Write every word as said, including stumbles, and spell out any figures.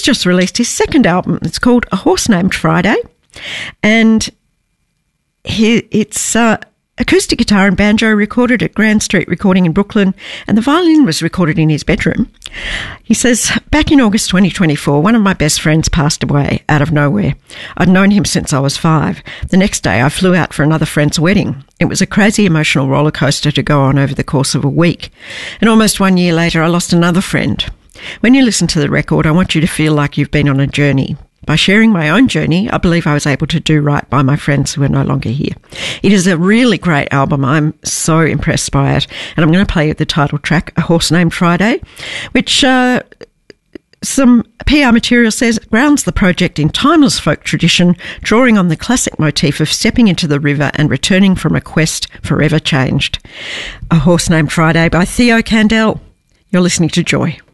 just released his second album. It's called A Horse Named Friday, and he, it's uh, acoustic guitar and banjo recorded at Grand Street Recording in Brooklyn, and the violin was recorded in his bedroom. He says, back in August twenty twenty-four, one of my best friends passed away out of nowhere. I'd known him since I was five. The next day, I flew out for another friend's wedding. It was a crazy emotional roller coaster to go on over the course of a week. And almost one year later, I lost another friend. When you listen to the record, I want you to feel like you've been on a journey. By sharing my own journey, I believe I was able to do right by my friends who are no longer here. It is a really great album. I'm so impressed by it. And I'm going to play the title track, A Horse Named Friday, which uh, some P R material says grounds the project in timeless folk tradition, drawing on the classic motif of stepping into the river and returning from a quest forever changed. A Horse Named Friday by Theo Kandel. You're listening to Joy.